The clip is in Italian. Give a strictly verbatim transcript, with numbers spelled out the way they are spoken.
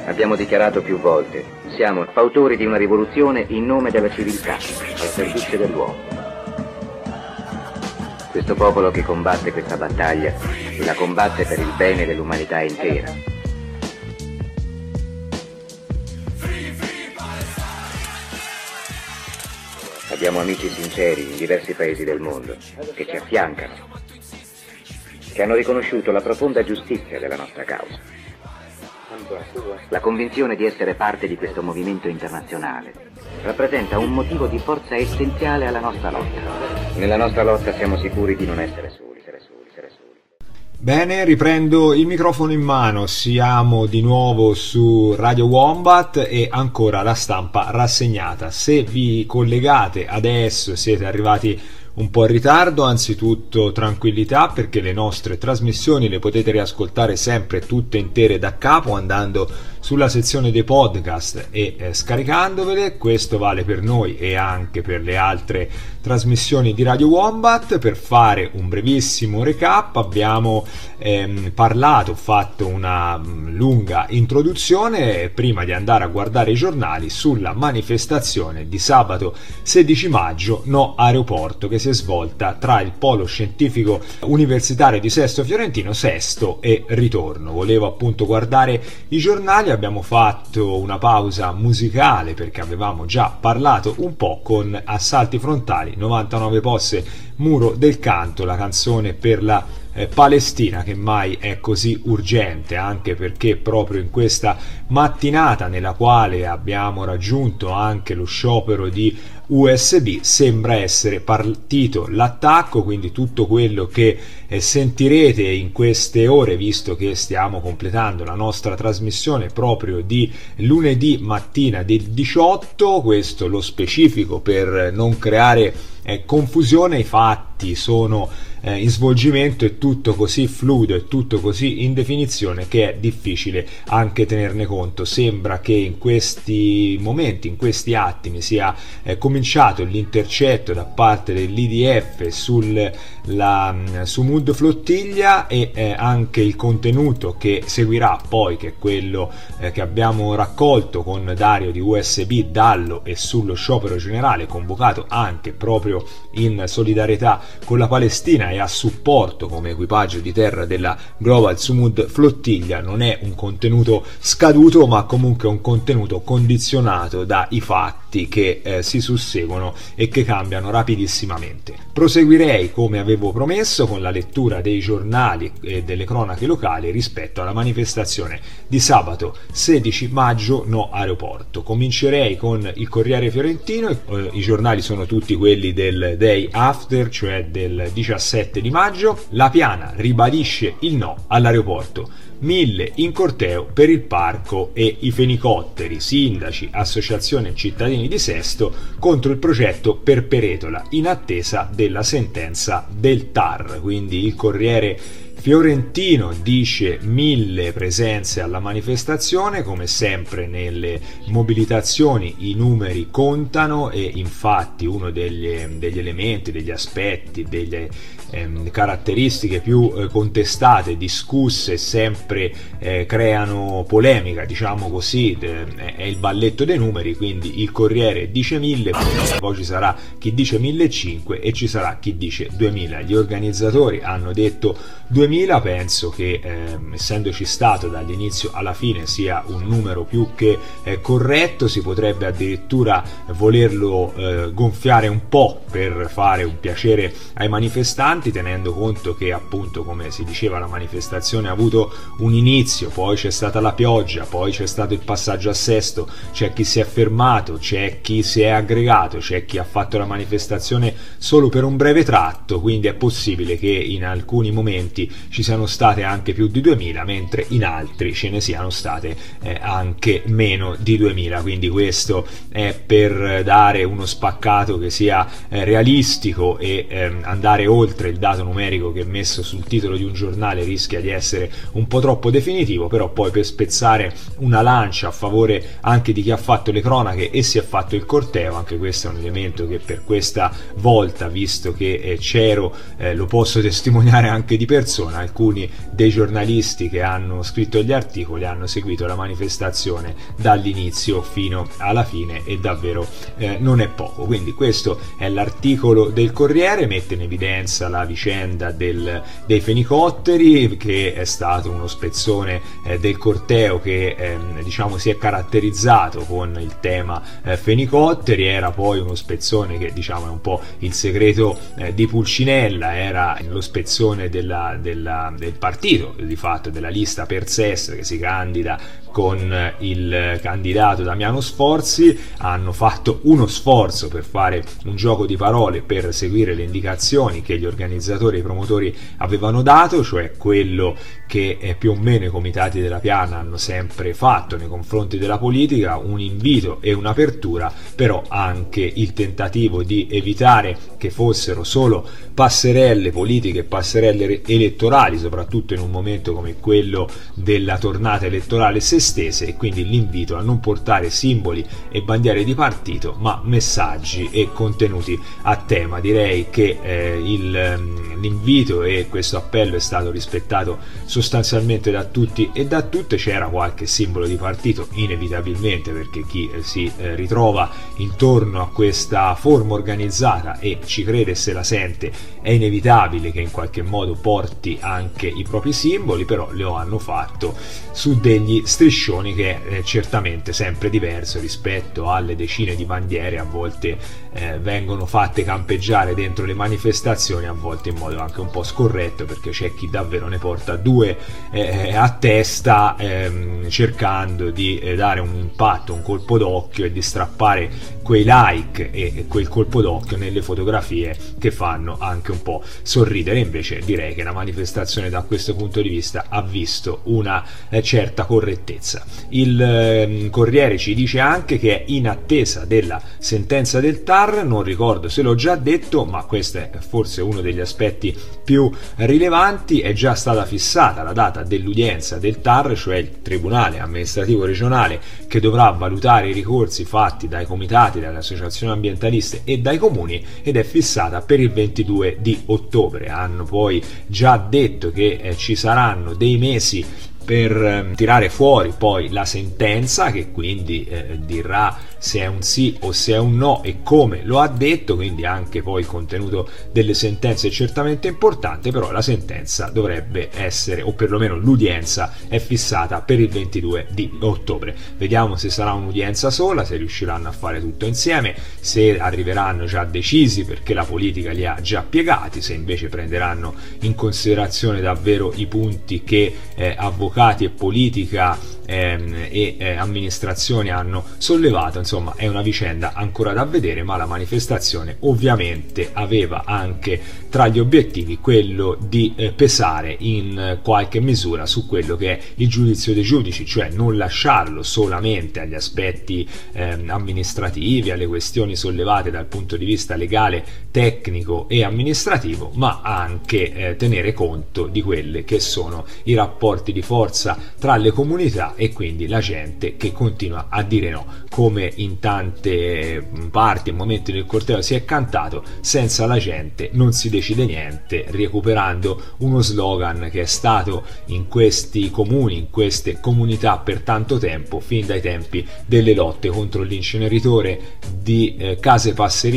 Abbiamo dichiarato più volte, siamo autori di una rivoluzione in nome della civiltà, al servizio dell'uomo. Questo popolo che combatte questa battaglia, la combatte per il bene dell'umanità intera. Abbiamo amici sinceri in diversi paesi del mondo, che ci affiancano, che hanno riconosciuto la profonda giustizia della nostra causa. La convinzione di essere parte di questo movimento internazionale rappresenta un motivo di forza essenziale alla nostra lotta. Nella nostra lotta siamo sicuri di non essere soli, essere soli, essere soli. Bene, riprendo il microfono in mano, siamo di nuovo su Radio Wombat e ancora la stampa rassegnata. Se vi collegate adesso e siete arrivati un po' in ritardo, anzitutto tranquillità, perché le nostre trasmissioni le potete riascoltare sempre tutte intere da capo andando sulla sezione dei podcast e eh, scaricandovele. Questo vale per noi e anche per le altre trasmissioni di Radio Wombat. Per fare un brevissimo recap, abbiamo ehm, parlato, fatto una mh, lunga introduzione prima di andare a guardare i giornali sulla manifestazione di sabato sedici maggio No Aeroporto, che si è svolta tra il Polo Scientifico Universitario di Sesto Fiorentino, Sesto e Ritorno. Volevo appunto guardare i giornali, abbiamo fatto una pausa musicale perché avevamo già parlato un po' con Assalti Frontali, novantanove Posse, Muro del Canto, la canzone per la eh, Palestina, che mai è così urgente, anche perché proprio in questa mattinata nella quale abbiamo raggiunto anche lo sciopero di U S B sembra essere partito l'attacco, quindi tutto quello che eh, sentirete in queste ore, visto che stiamo completando la nostra trasmissione proprio di lunedì mattina del diciotto, questo lo specifico per non creare eh, confusione. I fatti sono eh, in svolgimento, è tutto così fluido, è tutto così in definizione che è difficile anche tenerne conto. Sembra che in questi momenti, in questi attimi sia eh, cominciato l'intercetto da parte dell'I D F sul la, su Mood Flottiglia e eh, anche il contenuto che seguirà poi, che è quello eh, che abbiamo raccolto con Dario di U S B Dallo e sullo sciopero generale convocato anche proprio in solidarietà con la Palestina e a supporto come equipaggio di terra della Global Sumud Flottiglia. Non è un contenuto scaduto, ma comunque un contenuto condizionato dai fatti che eh, si susseguono e che cambiano rapidissimamente. Proseguirei, come avevo promesso, con la lettura dei giornali e delle cronache locali rispetto alla manifestazione di sabato sedici maggio No Aeroporto. Comincerei con il Corriere Fiorentino, eh, i giornali sono tutti quelli del day after, cioè del diciassette di maggio. La Piana ribadisce il no all'aeroporto, mille in corteo per il parco e i fenicotteri, sindaci, associazione cittadini di Sesto contro il progetto per Peretola in attesa della sentenza del T A R. Quindi il Corriere Fiorentino dice mille presenze alla manifestazione. Come sempre nelle mobilitazioni i numeri contano e infatti uno degli, degli elementi, degli aspetti, delle ehm, caratteristiche più eh, contestate, discusse, sempre eh, creano polemica, diciamo così, eh, è il balletto dei numeri. Quindi il Corriere dice mille, poi ci sarà chi dice millecinquecento e ci sarà chi dice duemila. Gli organizzatori hanno detto duemila. Penso che eh, essendoci stato dall'inizio alla fine sia un numero più che eh, corretto. Si potrebbe addirittura volerlo eh, gonfiare un po' per fare un piacere ai manifestanti, tenendo conto che appunto, come si diceva, la manifestazione ha avuto un inizio, poi c'è stata la pioggia, poi c'è stato il passaggio a Sesto, c'è chi si è fermato, c'è chi si è aggregato, c'è chi ha fatto la manifestazione solo per un breve tratto, quindi è possibile che in alcuni momenti ci siano state anche più di duemila, mentre in altri ce ne siano state eh, anche meno di duemila. Quindi questo è per dare uno spaccato che sia eh, realistico e eh, andare oltre il dato numerico che messo sul titolo di un giornale rischia di essere un po' troppo definitivo, però poi per spezzare una lancia a favore anche di chi ha fatto le cronache e si è fatto il corteo, anche questo è un elemento che per questa volta, visto che eh, c'ero, eh, lo posso testimoniare anche di persona, persona. Alcuni dei giornalisti che hanno scritto gli articoli hanno seguito la manifestazione dall'inizio fino alla fine e davvero eh, non è poco. Quindi questo è l'articolo del Corriere, mette in evidenza la vicenda del, dei fenicotteri, che è stato uno spezzone eh, del corteo che eh, diciamo si è caratterizzato con il tema eh, fenicotteri. Era poi uno spezzone che diciamo è un po' il segreto eh, di Pulcinella, era lo spezzone della, della, del partito, di fatto della lista per Sest, che si candida con il candidato Damiano Sforzi. Hanno fatto uno sforzo per fare un gioco di parole, per seguire le indicazioni che gli organizzatori e i promotori avevano dato, cioè quello che eh, più o meno i comitati della Piana hanno sempre fatto nei confronti della politica, un invito e un'apertura, però anche il tentativo di evitare che fossero solo passerelle politiche e passerelle elettorali, soprattutto in un momento come quello della tornata elettorale se stesse, e quindi l'invito a non portare simboli e bandiere di partito, ma messaggi e contenuti a tema. Direi che eh, il, l'invito e questo appello è stato rispettato sostanzialmente da tutti e da tutte. C'era qualche simbolo di partito inevitabilmente, perché chi eh, si eh, ritrova intorno a questa forma organizzata e ci crede e se la sente, è inevitabile che in qualche modo porti anche i propri simboli, però lo hanno fatto su degli striscioni che è certamente sempre diverso rispetto alle decine di bandiere a volte eh, vengono fatte campeggiare dentro le manifestazioni, a volte in modo anche un po' scorretto, perché c'è chi davvero ne porta due eh, a testa ehm, cercando di eh, dare un impatto, un colpo d'occhio e di strappare quei like e, e quel colpo d'occhio nelle fotografie che fanno anche un po' sorridere. Invece direi che la manifestazione da questo punto di vista ha visto una eh, certa correttezza. Il eh, Corriere ci dice anche che è in attesa della sentenza del T A R, non ricordo se l'ho già detto, ma questo è forse uno degli aspetti più rilevanti. È già stata fissata la data dell'udienza del T A R, cioè il Tribunale Amministrativo Regionale che dovrà valutare i ricorsi fatti dai comitati, dalle associazioni ambientaliste e dai comuni, ed è fissata per il ventidue di ottobre. Hanno poi già detto che eh, ci saranno dei mesi per eh, tirare fuori poi la sentenza, che quindi eh, dirà se è un sì o se è un no e come lo ha detto. Quindi anche poi il contenuto delle sentenze è certamente importante, però la sentenza dovrebbe essere, o perlomeno l'udienza è fissata per il ventidue di ottobre. Vediamo se sarà un'udienza sola, se riusciranno a fare tutto insieme, se arriveranno già decisi perché la politica li ha già piegati, se invece prenderanno in considerazione davvero i punti che eh, avvocati e politica ehm, e eh, amministrazioni hanno sollevato. Insomma, è una vicenda ancora da vedere, ma la manifestazione ovviamente aveva anche tra gli obiettivi quello di eh, pesare in eh, qualche misura su quello che è il giudizio dei giudici, cioè non lasciarlo solamente agli aspetti eh, amministrativi, alle questioni sollevate dal punto di vista legale, tecnico e amministrativo, ma anche eh, tenere conto di quelle che sono i rapporti di forza tra le comunità e quindi la gente che continua a dire no, come in tante parti e momenti del corteo si è cantato: senza la gente non si decide niente, recuperando uno slogan che è stato in questi comuni, in queste comunità per tanto tempo, fin dai tempi delle lotte contro l'inceneritore di eh, Case Passerini